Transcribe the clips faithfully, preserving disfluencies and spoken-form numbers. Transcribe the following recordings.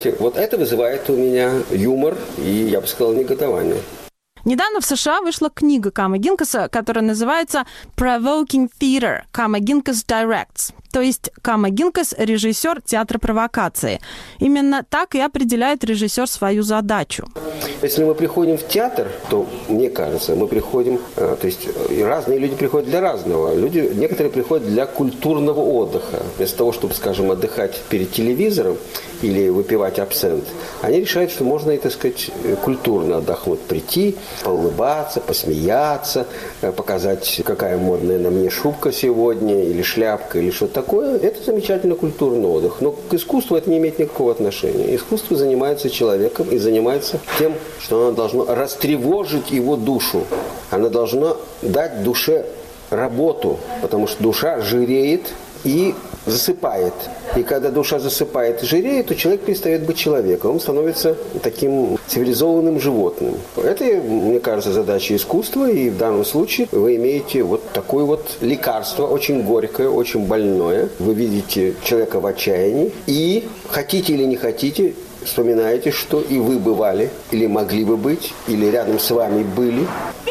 Вот это вызывает у меня юмор и, я бы сказал, негодование. Недавно в США вышла книга Кама Гинкаса, которая называется «Provoking Theater. Кама Гинкас Directs». То есть Кама Гинкас – режиссер театра провокации. Именно так и определяет режиссер свою задачу. Если мы приходим в театр, то, мне кажется, мы приходим... То есть разные люди приходят для разного. Люди, некоторые приходят для культурного отдыха. Вместо того, чтобы, скажем, отдыхать перед телевизором или выпивать абсент, они решают, что можно, так сказать, культурно отдохнуть, прийти, поулыбаться, посмеяться, показать, какая модная на мне шубка сегодня, или шляпка, или что-то такое. Это замечательный культурный отдых. Но к искусству это не имеет никакого отношения. Искусство занимается человеком и занимается тем, что оно должно растревожить его душу. Оно должно дать душе работу, потому что душа жиреет и засыпает. И когда душа засыпает и жиреет, то человек перестает быть человеком. Он становится таким цивилизованным животным. Это, мне кажется, задача искусства. И в данном случае вы имеете вот такое вот лекарство, очень горькое, очень больное. Вы видите человека в отчаянии. И хотите или не хотите, вспоминаете, что и вы бывали, или могли бы быть, или рядом с вами были.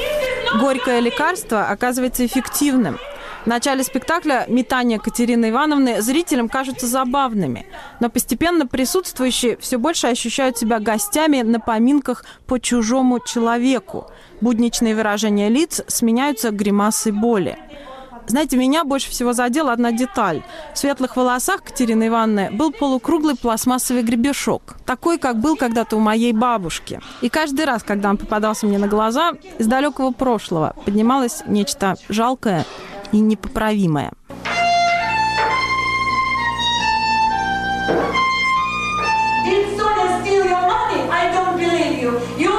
Горькое лекарство оказывается эффективным. В начале спектакля метания Катерины Ивановны зрителям кажутся забавными, но постепенно присутствующие все больше ощущают себя гостями на поминках по чужому человеку. Будничные выражения лиц сменяются гримасой боли. Знаете, меня больше всего задела одна деталь. В светлых волосах Катерины Ивановны был полукруглый пластмассовый гребешок, такой, как был когда-то у моей бабушки. И каждый раз, когда он попадался мне на глаза, из далекого прошлого поднималось нечто жалкое и непоправимое. Did Sonia steal your money? I don't believe you. You